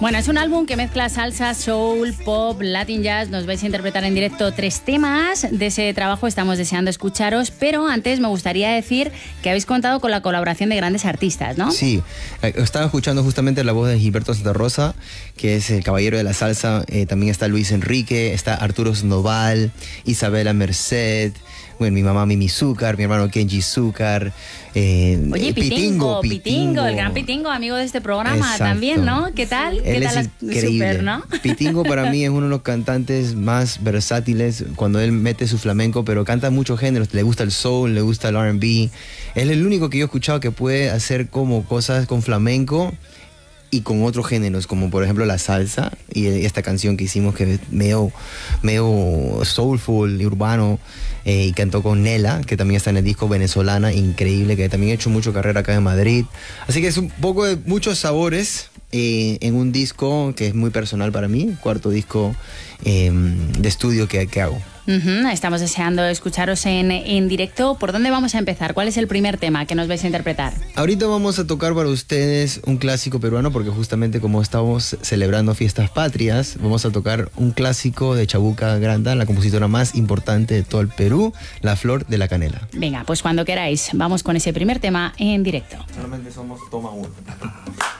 Bueno, es un álbum que mezcla salsa, soul, pop, latin jazz. Nos vais a interpretar en directo 3 temas de ese trabajo. Estamos deseando escucharos, pero antes me gustaría decir que habéis contado con la colaboración de grandes artistas, ¿no? Sí, estaba escuchando justamente la voz de Gilberto Santa Rosa, que es el caballero de la salsa. También está Luis Enrique, está Arturo Sandoval, Isabela Merced, bueno, mi mamá Mimi Zúcar, mi hermano Kenji Zúcar. Oye, Pitingo, el gran Pitingo, amigo de este programa. Exacto. También, ¿no? ¿Qué tal? Él ¿Qué tal? es increíble. Super, ¿no? Pitingo para mí es uno de los cantantes más versátiles cuando él mete su flamenco, pero canta muchos géneros. Le gusta el soul, le gusta el R&B. Él es el único que yo he escuchado que puede hacer como cosas con flamenco y con otros géneros, como por ejemplo la salsa y esta canción que hicimos que es medio soulful y urbano, y cantó con Nela, que también está en el disco, venezolana, increíble, que también ha hecho mucho carrera acá en Madrid. Así que es un poco de muchos sabores en un disco que es muy personal para mí, 4º disco de estudio que hago. Estamos deseando escucharos en directo. ¿Por dónde vamos a empezar? ¿Cuál es el primer tema que nos vais a interpretar? Ahorita vamos a tocar para ustedes un clásico peruano, porque justamente como estamos celebrando fiestas patrias, vamos a tocar un clásico de Chabuca Granda, la compositora más importante de todo el Perú, La Flor de la Canela. Venga, pues cuando queráis, vamos con ese primer tema en directo. Solamente somos toma 1.